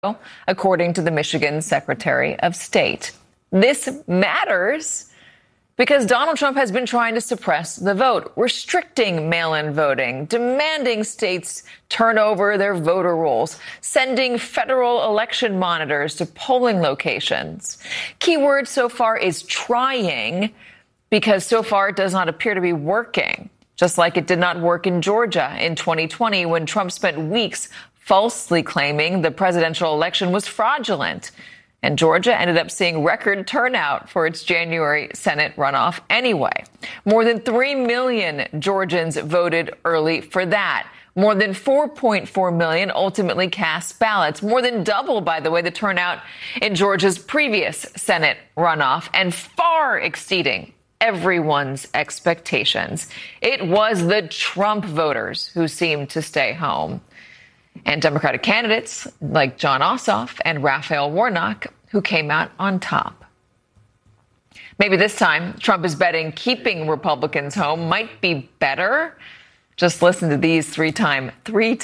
according to the Michigan Secretary of State. This matters because Donald Trump has been trying to suppress the vote, restricting mail-in voting, demanding states turn over their voter rolls, sending federal election monitors to polling locations. Key word so far is trying, because so far it does not appear to be working, just like it did not work in Georgia in 2020 when Trump spent weeks falsely claiming the presidential election was fraudulent. And Georgia ended up seeing record turnout for its January Senate runoff anyway. More than 3 million Georgians voted early for that. More than 4.4 million ultimately cast ballots, more than double, by the way, the turnout in Georgia's previous Senate runoff, and far exceeding everyone's expectations. It was the Trump voters who seemed to stay home. And Democratic candidates like Jon Ossoff and Raphael Warnock, who came out on top. Maybe this time, Trump is betting keeping Republicans home might be better. Just listen to these three-time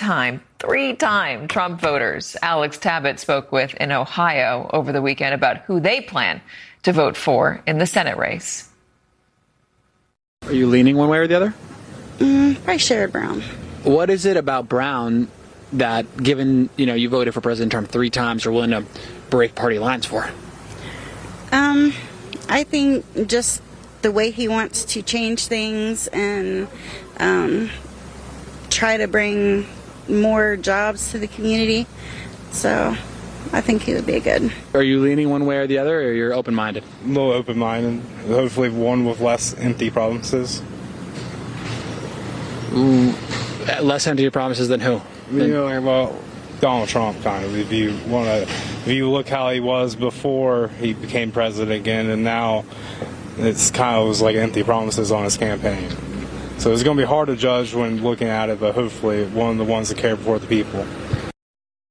Trump voters Alex Tabbitt spoke with in Ohio over the weekend about who they plan to vote for in the Senate race. Are you leaning one way or the other? Probably Sherrod Brown. What is it about Brown that, given, you voted for President Trump 3 times, you're willing to break party lines for? I think just the way he wants to change things and try to bring more jobs to the community. So I think he would be good. Are you leaning one way or the other, or you're open-minded? A little open-minded. Hopefully one with less empty promises. Less empty promises than who? Donald Trump, kind of. If you look how he was before he became president again, and now it's kind of was like empty promises on his campaign. So it's going to be hard to judge when looking at it, but hopefully one of the ones that care for the people.